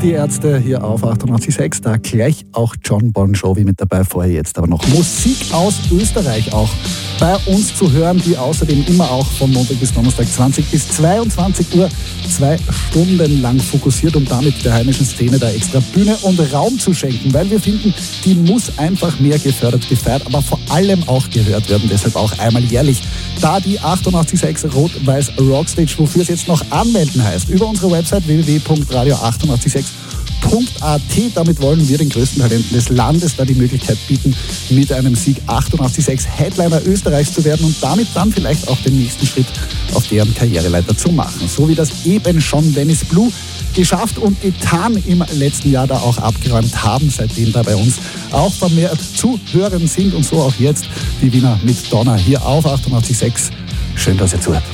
Die Ärzte hier auf 88.6, da gleich auch John Bon Jovi mit dabei, vorher jetzt aber noch Musik aus Österreich auch bei uns zu hören, die außerdem immer auch von Montag bis Donnerstag 20 bis 22 Uhr 2 Stunden lang fokussiert, um damit der heimischen Szene da extra Bühne und Raum zu schenken, weil wir finden, die muss einfach mehr gefördert, gefeiert, aber vor allem auch gehört werden, deshalb auch einmal jährlich. Da die 88.6 Rot-Weiß Rockstage, wofür es jetzt noch anmelden heißt, über unsere Website www.radio886.at. Damit wollen wir den größten Talenten des Landes da die Möglichkeit bieten, mit einem Sieg 88.6 Headliner Österreichs zu werden und damit dann vielleicht auch den nächsten Schritt auf deren Karriereleiter zu machen. So wie das eben schon Dennis Blue geschafft und getan im letzten Jahr da auch abgeräumt haben, seitdem da bei uns auch vermehrt zu hören sind und so auch jetzt die Wiener mit Donner hier auf 88.6. Schön, dass ihr zuhört.